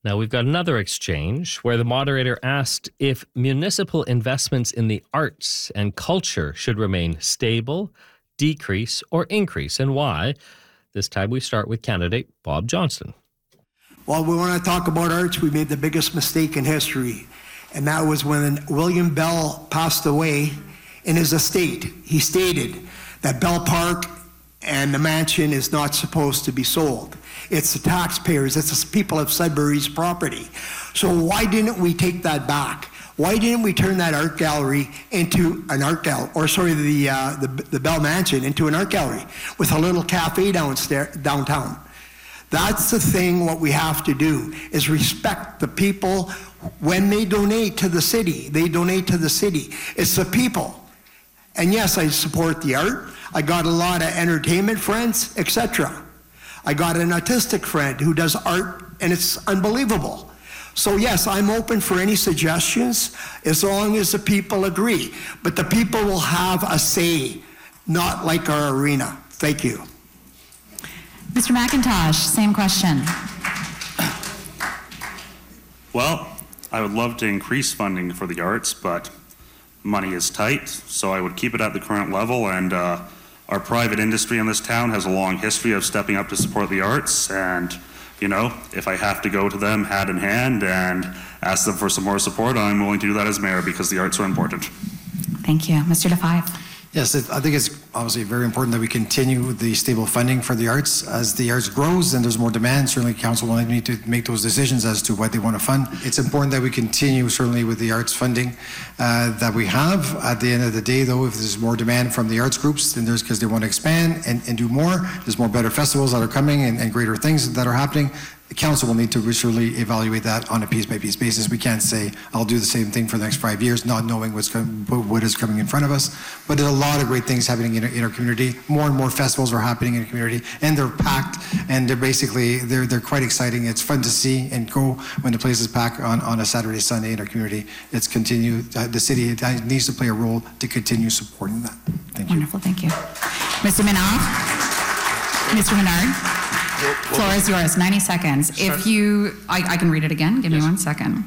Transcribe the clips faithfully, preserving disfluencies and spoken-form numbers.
Now, we've got another exchange where the moderator asked if municipal investments in the arts and culture should remain stable, decrease, or increase, and why. This time we start with candidate Bob Johnston. Well, we want to talk about arts. We made the biggest mistake in history, and that was when William Bell passed away in his estate. He stated that Bell Park and the mansion is not supposed to be sold. It's the taxpayers, it's the people of Sudbury's property. So why didn't we take that back? Why didn't we turn that art gallery into an art gallery, or sorry, the, uh, the the Bell Mansion into an art gallery with a little cafe downstairs, downtown? That's the thing. What we have to do is respect the people. When they donate to the city, they donate to the city. It's the people. And yes, I support the art. I got a lot of entertainment friends, et cetera. I got an autistic friend who does art, and it's unbelievable. So yes, I'm open for any suggestions as long as the people agree. But the people will have a say, not like our arena. Thank you. Mister McIntosh, same question. Well, I would love to increase funding for the arts, but money is tight, so I would keep it at the current level. And uh, our private industry in this town has a long history of stepping up to support the arts. And, you know, if I have to go to them hand in hand and ask them for some more support, I'm willing to do that as mayor because the arts are important. Thank you. Mister DeFive. Yes, I think it's obviously very important that we continue the stable funding for the arts. As the arts grows and there's more demand, certainly council will need to make those decisions as to what they want to fund. It's important that we continue certainly with the arts funding uh, that we have. At the end of the day, though, if there's more demand from the arts groups, then there's because they want to expand and, and do more. There's more better festivals that are coming and, and greater things that are happening. The council will need to certainly evaluate that on a piece-by-piece basis. We can't say, I'll do the same thing for the next five years, not knowing what's com- what is coming in front of us. But there's a lot of great things happening in our, in our community. More and more festivals are happening in the community, and they're packed, and they're basically, they're they're quite exciting. It's fun to see and go when the place is packed on, on a Saturday, Sunday in our community. It's continue, uh, the city needs to play a role to continue supporting that. Thank you. Wonderful, thank you. Mister Minoff? Mister Menard? Floor is yours, ninety seconds. If you, I, I can read it again, give me one second.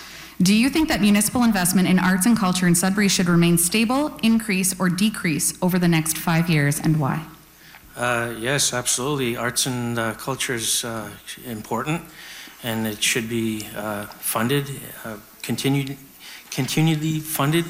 Do you think that municipal investment in arts and culture in Sudbury should remain stable, increase, or decrease over the next five years, and why? Uh, yes, absolutely. Arts and uh, culture is uh, important, and it should be uh, funded, uh, continued, continually funded,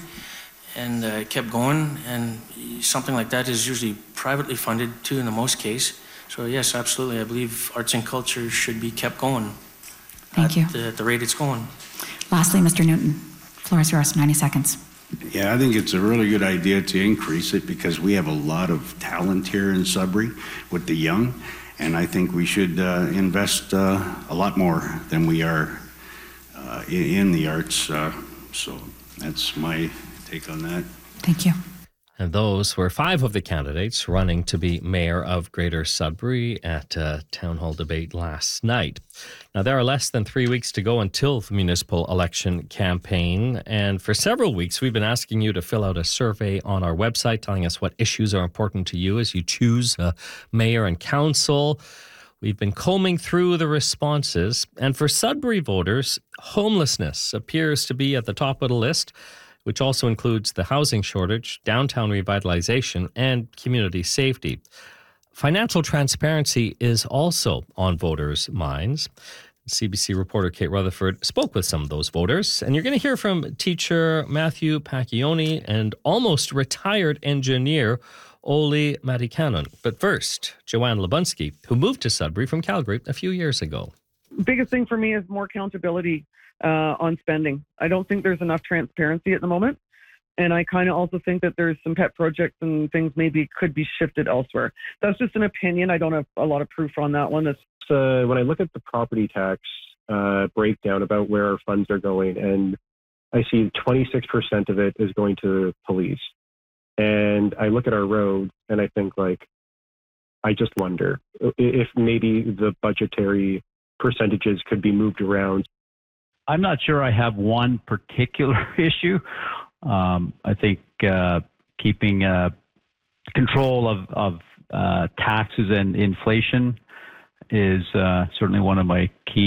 and uh, kept going. And something like that is usually privately funded too, in the most case. So yes, absolutely. I believe arts and culture should be kept going. Thank at you. The, at the rate it's going. Lastly, Mister Newton, floor is yours, ninety seconds. Yeah, I think it's a really good idea to increase it because we have a lot of talent here in Sudbury with the young, and I think we should uh, invest uh, a lot more than we are uh, in, in the arts. Uh, so that's my take on that. Thank you. And those were five of the candidates running to be mayor of Greater Sudbury at a town hall debate last night. Now, there are less than three weeks to go until the municipal election campaign. And for several weeks, we've been asking you to fill out a survey on our website telling us what issues are important to you as you choose a mayor and council. We've been combing through the responses. And for Sudbury voters, homelessness appears to be at the top of the list, which also includes the housing shortage, downtown revitalization, and community safety. Financial transparency is also on voters' minds. C B C reporter Kate Rutherford spoke with some of those voters, and you're going to hear from teacher Matthew Pacchioni and almost retired engineer Oli Matikanen. But first, Joanne Lubunsky, who moved to Sudbury from Calgary a few years ago. Biggest thing for me is more accountability Uh, on spending. I don't think there's enough transparency at the moment. And I kind of also think that there's some pet projects and things maybe could be shifted elsewhere. That's just an opinion. I don't have a lot of proof on that one. That's uh, when I look at the property tax uh, breakdown about where our funds are going, and I see twenty-six percent of it is going to police. And I look at our roads and I think, like, I just wonder if maybe the budgetary percentages could be moved around. I'm not sure I have one particular issue. Um, I think uh, keeping uh, control of, of uh, taxes and inflation is uh, certainly one of my key